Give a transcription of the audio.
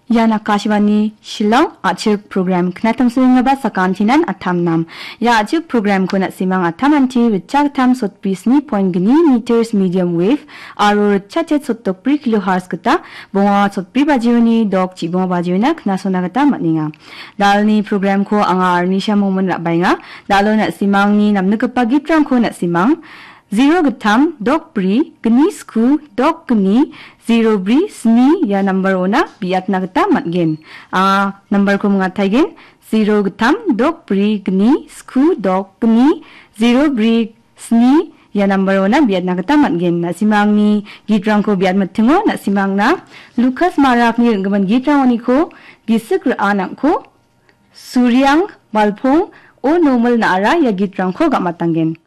Yan Akashvani Shillong Achuk program Knatam Swingaba Sakantinan Atamnam. Ya Achuk program Kunat Simang Atamanti with Chaktam Sot Prisni point gni meters medium wave Arur Chachet Sotok Pri kilohertz Kuta Bonga Sot Pri Bajiuni Dog Chibong Bajiuna Knasonagata Matninga. Dalni program ko Anga Arnisha Moment Labainga Dalona Simang ni Namnukapagitram Kunat Simang 0 getam dog bri gni sku dog gni 0 bri sni ya number ona biat nagta matgen number ko mga taigen 0 getam dog bri gni sku dog gni 0 bri sni ya number ona biat nagta matgen na simang ni gitrang ko biat mattingo na simang na Lucas Marak ni ngman gitrang oni ko gisik anak ko Suryang Malpong o normal na ara ya gitrang ko gamatanggen